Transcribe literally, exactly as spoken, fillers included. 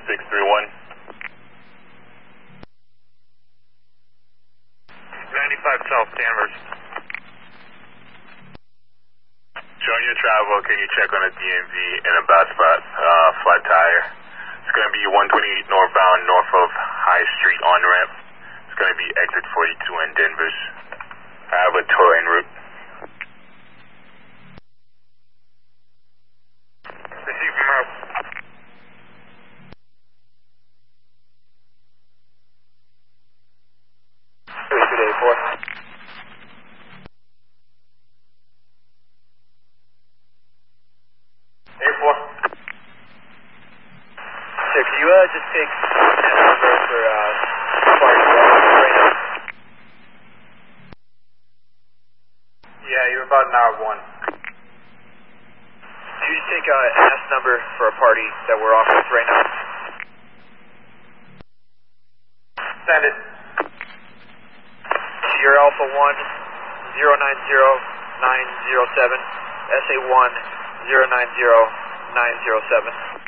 six three one. ninety-five South Danvers. Showing your travel, can you check on a D M V in a bad spot, uh, flat tire? It's going to be one twenty-eight northbound, north of High Street on ramp. It's going to be exit forty-two in Denvers. I have a tow en route. Receive map. thirty-two to eighty-four. eighty-four. So can you uh, just take that number for uh, party right now? Yeah, you're about an hour one. Can you just take uh, an S number for a party that we're off with right now? Send it. Sierra Alpha one zero nine zero nine zero seven, S A one zero nine zero nine zero seven.